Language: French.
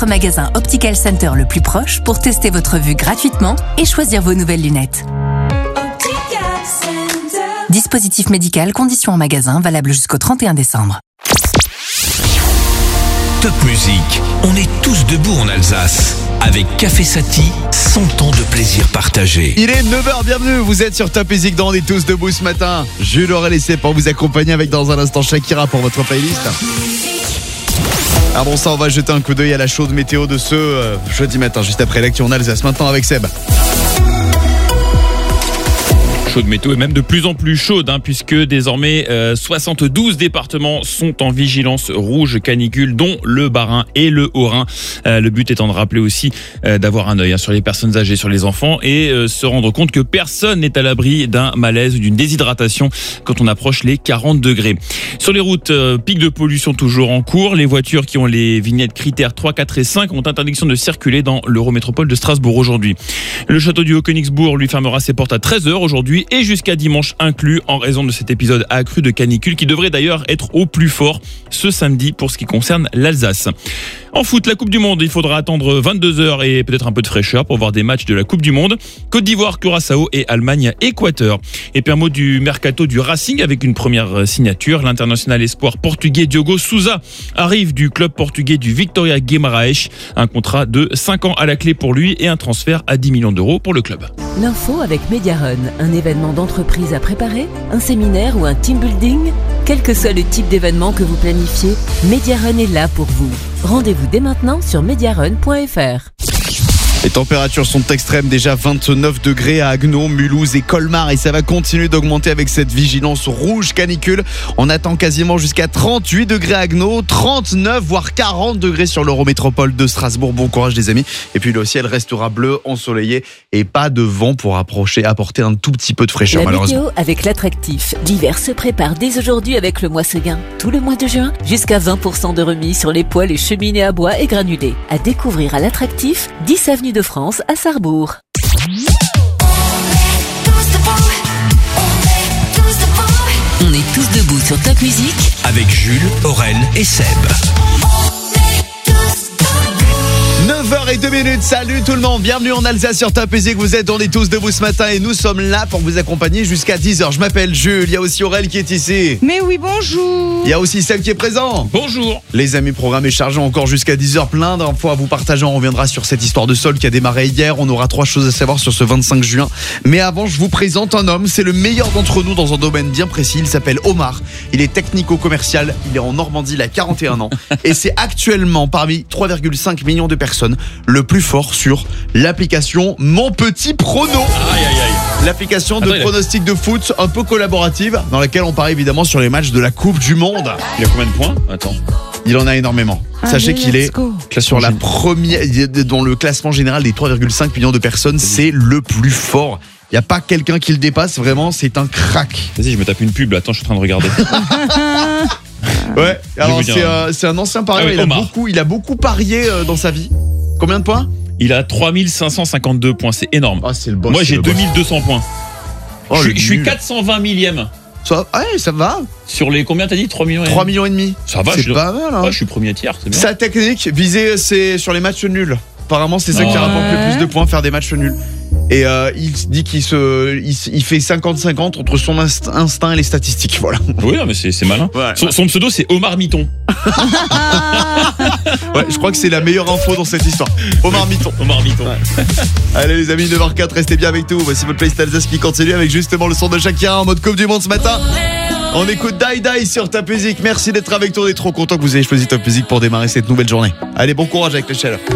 votre magasin Optical Center le plus proche pour tester votre vue gratuitement et choisir vos nouvelles lunettes. Dispositif médical, conditions en magasin, valable jusqu'au 31 décembre. Top Musique, on est tous debout en Alsace. Avec Café Sati, 100 ans de plaisir partagé. Il est 9h, bienvenue, vous êtes sur Top Musique dans On est tous debout ce matin. Jules Aurel et Seb pour vous accompagner avec dans un instant Shakira pour votre playlist. Ah bon, ça on va jeter un coup d'œil à la chaude météo de ce jeudi matin, juste après l'actu en Alsace. Maintenant avec Seb. Chaude météo et même de plus en plus chaude puisque désormais 72 départements sont en vigilance rouge canicule, dont le Bas-Rhin et le Haut-Rhin. Le but étant de rappeler aussi d'avoir un œil sur les personnes âgées, sur les enfants et se rendre compte que personne n'est à l'abri d'un malaise ou d'une déshydratation quand on approche les 40 degrés. Sur les routes, pic de pollution toujours en cours. Les voitures qui ont les vignettes critères 3, 4 et 5 ont interdiction de circuler dans l'Eurométropole de Strasbourg aujourd'hui. Le château du Haut-Königsbourg lui fermera ses portes à 13h aujourd'hui et jusqu'à dimanche inclus en raison de cet épisode accru de canicule qui devrait d'ailleurs être au plus fort ce samedi pour ce qui concerne l'Alsace. En foot, la Coupe du Monde, il faudra attendre 22h et peut-être un peu de fraîcheur pour voir des matchs de la Coupe du Monde. Côte d'Ivoire, Curaçao et Allemagne-Équateur. Et puis un mot du mercato du Racing avec une première signature. L'international espoir portugais Diogo Sousa arrive du club portugais du Vitória Guimarães. Un contrat de 5 ans à la clé pour lui et un transfert à 10 millions d'euros pour le club. L'info avec Mediarun, un événement d'entreprise à préparer, un séminaire ou un team building. Quel que soit le type d'événement que vous planifiez, Mediarun est là pour vous. Rendez-vous dès maintenant sur mediarun.fr. Les températures sont extrêmes, déjà 29 degrés à Haguenau, Mulhouse et Colmar et ça va continuer d'augmenter avec cette vigilance rouge canicule. On attend quasiment jusqu'à 38 degrés à Haguenau, 39 voire 40 degrés sur l'Eurométropole de Strasbourg. Bon courage les amis. Et puis le ciel restera bleu, ensoleillé et pas de vent pour apporter un tout petit peu de fraîcheur malheureusement. La météo avec l'attractif. L'hiver se prépare dès aujourd'hui avec le mois Seguin. Tout le mois de juin, jusqu'à 20% de remise sur les poêles et cheminées à bois et granulés. À découvrir à l'attractif, 10 avenue de France à Sarrebourg. On est tous debout sur Top Musique Avec Jules, Aurel et Seb. 9h02, salut tout le monde, bienvenue en Alsace sur Top Musique, vous êtes, on est tous debout ce matin et nous sommes là pour vous accompagner jusqu'à 10h. Je m'appelle Jules, il y a aussi Aurel qui est ici. Mais oui, bonjour. Il y a aussi Seb qui est présent. Bonjour. Les amis, programme est chargé encore jusqu'à 10h, plein d'infos à vous partager. On reviendra sur cette histoire de sol qui a démarré hier. On aura 3 choses à savoir sur ce 25 juin. Mais avant, je vous présente un homme, c'est le meilleur d'entre nous dans un domaine bien précis. Il s'appelle Omar, il est technico-commercial, il est en Normandie, il a 41 ans. Et c'est actuellement parmi 3,5 millions de personnes le plus fort sur l'application Mon Petit Prono. Aïe aïe aïe. L'application de pronostic de foot un peu collaborative dans laquelle on parie évidemment sur les matchs de la Coupe du Monde. Il a combien de points ? Attends. Il en a énormément. Sachez qu'il est sur la première, dans le classement général des 3,5 millions de personnes, c'est le plus fort. Il n'y a pas quelqu'un qui le dépasse, vraiment, c'est un crack. Vas-y, je me tape une pub, attends, je suis en train de regarder. Ouais, alors c'est un ancien parieur, il a beaucoup parié dans sa vie. Combien de points ? Il a 3552 points, c'est énorme. Ah, c'est le boss. Moi j'ai 2200 points. Oh, je suis 420 millième. Ça, ouais, ça va. Sur les combien t'as dit ? 3 millions ? 3 millions et demi. Ça va, c'est pas mal. Hein. Ouais, je suis premier tiers, c'est bien. Sa technique, viser, c'est sur les matchs nuls. Apparemment, c'est ça qui rapporte le plus de points, faire des matchs nuls. Et il dit qu'il fait 50-50 entre son instinct et les statistiques. Voilà. Oui, non, mais c'est malin. Ouais. Son pseudo, c'est Omar Miton. Ouais, je crois que c'est la meilleure info dans cette histoire. Omar Miton. Omar Miton. Ouais. Allez les amis, 9h04, restez bien avec nous. Voici votre playlist Alsace qui continue avec justement le son de Shakira en mode Coupe du Monde ce matin. On écoute Die Die sur Top Musique. Merci d'être avec nous. On est trop content que vous ayez choisi Top Musique pour démarrer cette nouvelle journée. Allez, bon courage avec le chaleur.